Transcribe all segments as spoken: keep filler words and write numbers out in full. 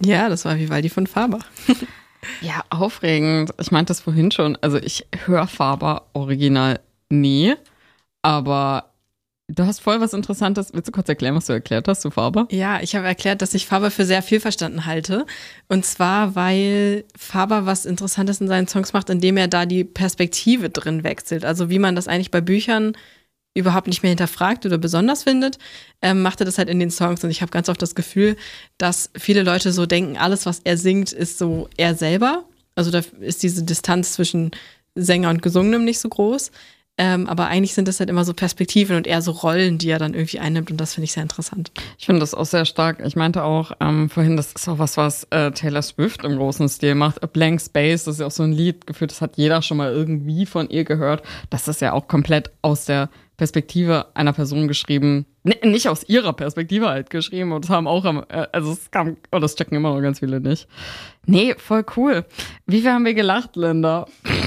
Ja, das war Vivaldi von Faber. Ja, aufregend. Ich meinte das vorhin schon. Also ich höre Faber original nie, aber du hast voll was Interessantes. Willst du kurz erklären, was du erklärt hast zu Faber? Ja, ich habe erklärt, dass ich Faber für sehr vielverstanden halte. Und zwar, weil Faber was Interessantes in seinen Songs macht, indem er da die Perspektive drin wechselt. Also wie man das eigentlich bei Büchern überhaupt nicht mehr hinterfragt oder besonders findet, ähm, macht er das halt in den Songs. Und ich habe ganz oft das Gefühl, dass viele Leute so denken, alles, was er singt, ist so er selber. Also da ist diese Distanz zwischen Sänger und Gesungenem nicht so groß. Ähm, aber eigentlich sind das halt immer so Perspektiven und eher so Rollen, die er dann irgendwie einnimmt. Und das finde ich sehr interessant. Ich finde das auch sehr stark. Ich meinte auch ähm, vorhin, das ist auch was, was äh, Taylor Swift im großen Stil macht. A Blank Space, das ist ja auch so ein Lied gefühlt, das hat jeder schon mal irgendwie von ihr gehört. Das ist ja auch komplett aus der Perspektive einer Person geschrieben. N- nicht aus ihrer Perspektive halt geschrieben. Und das haben auch, am, äh, also es kam, oh, das checken immer noch ganz viele nicht. Nee, voll cool. Wie viel haben wir gelacht, Linda?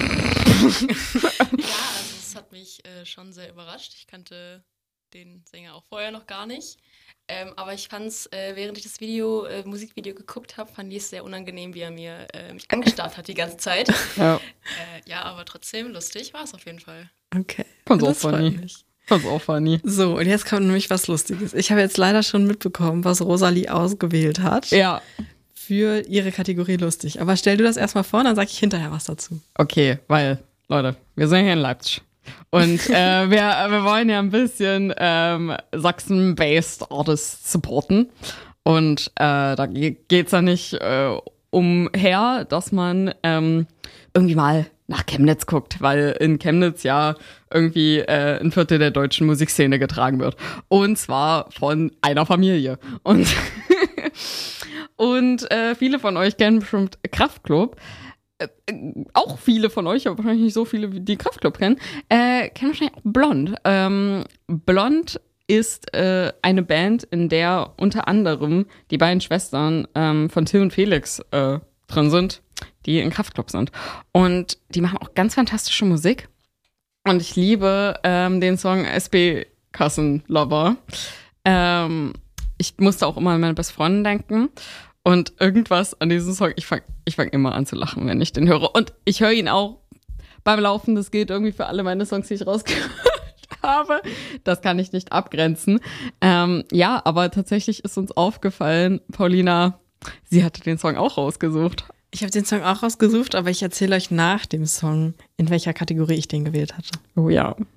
Das hat mich äh, schon sehr überrascht. Ich kannte den Sänger auch vorher noch gar nicht. Ähm, aber ich fand es, äh, während ich das Video, äh, Musikvideo geguckt habe, fand ich es sehr unangenehm, wie er mir äh, mich angestarrt hat die ganze Zeit. Ja, Äh, ja, aber trotzdem lustig war es auf jeden Fall. Okay. fand's auch Das freut funny. mich. Fand's auch funny. So, und jetzt kommt nämlich was Lustiges. Ich habe jetzt leider schon mitbekommen, was Rosalie ausgewählt hat Ja, für ihre Kategorie lustig. Aber stell du das erstmal vor, dann sage ich hinterher was dazu. okay, weil, Leute, wir sind hier in Leipzig. Und äh, wir, wir wollen ja ein bisschen ähm, Sachsen-based Artists supporten. Und äh, da ge- geht's ja nicht äh, umher, dass man ähm, irgendwie mal nach Chemnitz guckt, weil in Chemnitz ja irgendwie äh, ein Viertel der deutschen Musikszene getragen wird. Und zwar von einer Familie. Und, und äh, viele von euch kennen bestimmt Kraftklub. Äh, auch viele von euch, aber wahrscheinlich nicht so viele, die Kraftklub kennen, äh, kennen wahrscheinlich auch Blond. Ähm, Blond ist äh, eine Band, in der unter anderem die beiden Schwestern ähm, von Till und Felix äh, drin sind, die in Kraftklub sind. Und die machen auch ganz fantastische Musik. Und ich liebe ähm, den Song S B-Kassenlover. Ähm, ich musste auch immer an meine beste Freundin denken. Und irgendwas an diesem Song, ich fange ich fang immer an zu lachen, wenn ich den höre. Und ich höre ihn auch beim Laufen. Das gilt irgendwie für alle meine Songs, die ich rausgehört habe. Das kann ich nicht abgrenzen. Ähm, ja, aber tatsächlich ist uns aufgefallen, Paulina, sie hatte den Song auch rausgesucht. Ich habe den Song auch rausgesucht, aber ich erzähle euch nach dem Song, in welcher Kategorie ich den gewählt hatte. Oh ja.